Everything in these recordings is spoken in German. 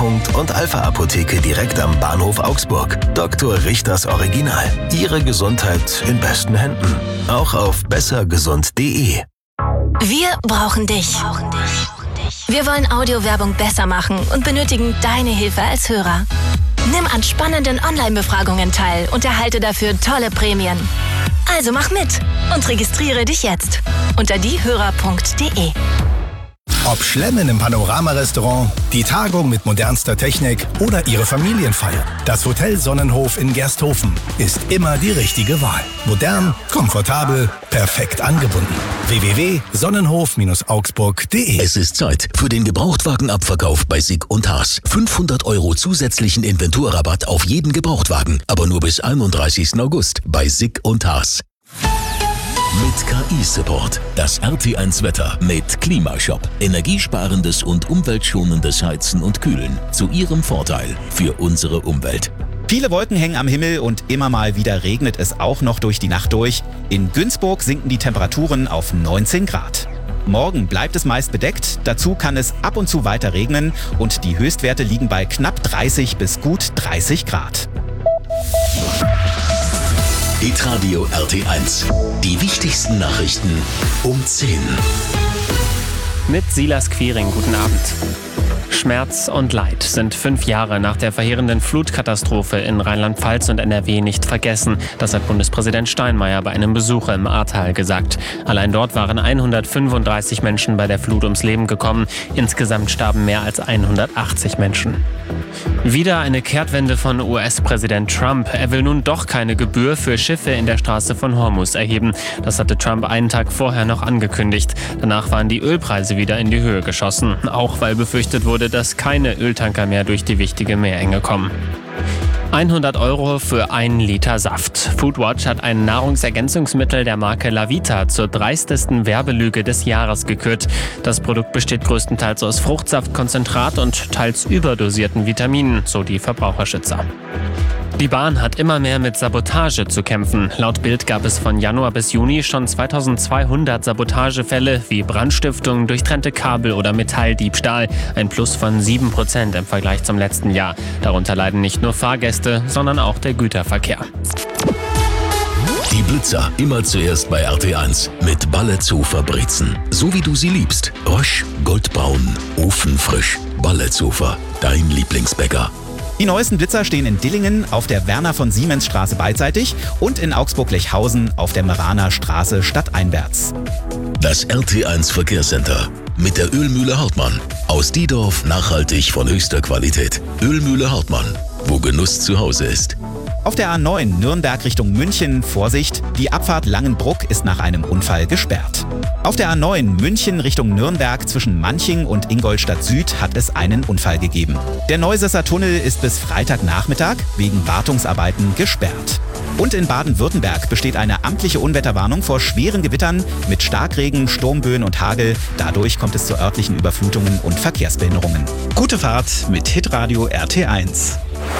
und Alpha-Apotheke direkt am Bahnhof Augsburg. Dr. Richters Original. Ihre Gesundheit in besten Händen. Auch auf bessergesund.de. Wir brauchen dich. Wir wollen Audiowerbung besser machen und benötigen deine Hilfe als Hörer. Nimm an spannenden Online-Befragungen teil und erhalte dafür tolle Prämien. Also mach mit und registriere dich jetzt unter diehörer.de. Ob Schlemmen im Panorama-Restaurant, die Tagung mit modernster Technik oder Ihre Familienfeier, das Hotel Sonnenhof in Gersthofen ist immer die richtige Wahl. Modern, komfortabel, perfekt angebunden. www.sonnenhof-augsburg.de. Es ist Zeit für den Gebrauchtwagenabverkauf bei Sick und Haas. 500 € zusätzlichen Inventurrabatt auf jeden Gebrauchtwagen, aber nur bis 31. August bei Sick und Haas. Mit KI-Support. Das RT1-Wetter mit Klimashop. Energiesparendes und umweltschonendes Heizen und Kühlen. Zu Ihrem Vorteil für unsere Umwelt. Viele Wolken hängen am Himmel und immer mal wieder regnet es auch noch durch die Nacht durch. In Günzburg sinken die Temperaturen auf 19 Grad. Morgen bleibt es meist bedeckt, dazu kann es ab und zu weiter regnen und die Höchstwerte liegen bei knapp 30 bis gut 30 Grad. Hitradio RT1. Die wichtigsten Nachrichten um 10. Mit Silas Quiring, guten Abend. Schmerz und Leid sind 5 Jahre nach der verheerenden Flutkatastrophe in Rheinland-Pfalz und NRW nicht vergessen. Das hat Bundespräsident Steinmeier bei einem Besuch im Ahrtal gesagt. Allein dort waren 135 Menschen bei der Flut ums Leben gekommen. Insgesamt starben mehr als 180 Menschen. Wieder eine Kehrtwende von US-Präsident Trump. Er will nun doch keine Gebühr für Schiffe in der Straße von Hormuz erheben. Das hatte Trump einen Tag vorher noch angekündigt. Danach waren die Ölpreise wieder in die Höhe geschossen. Auch weil befürchtet wurde, dass keine Öltanker mehr durch die wichtige Meerenge kommen. 100 € für 1 Liter Saft. Foodwatch hat ein Nahrungsergänzungsmittel der Marke Lavita zur dreistesten Werbelüge des Jahres gekürt. Das Produkt besteht größtenteils aus Fruchtsaftkonzentrat und teils überdosierten Vitaminen, so die Verbraucherschützer. Die Bahn hat immer mehr mit Sabotage zu kämpfen. Laut Bild gab es von Januar bis Juni schon 2200 Sabotagefälle wie Brandstiftung, durchtrennte Kabel oder Metalldiebstahl. Ein Plus von 7% im Vergleich zum letzten Jahr. Darunter leiden nicht nur Fahrgäste, sondern auch der Güterverkehr. Die Blitzer immer zuerst bei RT1 mit Balletzofer Brezen. So wie du sie liebst. Rösch, goldbraun, ofenfrisch. Balletzofer, dein Lieblingsbäcker. Die neuesten Blitzer stehen in Dillingen auf der Werner-von-Siemens-Straße beidseitig und in Augsburg-Lechhausen auf der Meraner Straße stadteinwärts. Das RT1 Verkehrscenter mit der Ölmühle Hartmann. Aus Diedorf nachhaltig von höchster Qualität. Ölmühle Hartmann, wo Genuss zu Hause ist. Auf der A9 Nürnberg Richtung München, Vorsicht, die Abfahrt Langenbruck ist nach einem Unfall gesperrt. Auf der A9 München Richtung Nürnberg zwischen Manching und Ingolstadt Süd hat es einen Unfall gegeben. Der Neusesser Tunnel ist bis Freitagnachmittag wegen Wartungsarbeiten gesperrt. Und in Baden-Württemberg besteht eine amtliche Unwetterwarnung vor schweren Gewittern mit Starkregen, Sturmböen und Hagel. Dadurch kommt es zu örtlichen Überflutungen und Verkehrsbehinderungen. Gute Fahrt mit Hitradio RT1.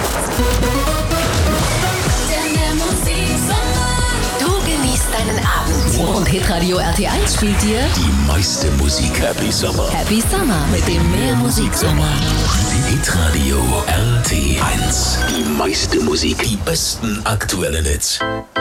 Deinen Abend. Und Hitradio RT1 spielt dir Die meiste Musik. Happy Summer. Happy Summer mit dem Mehrmusiksommer. Hitradio RT1. Die meiste Musik. Die besten aktuellen Hits.